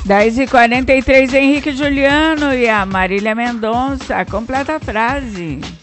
10h43, Henrique Juliano e a Marília Mendonça. Completa a frase.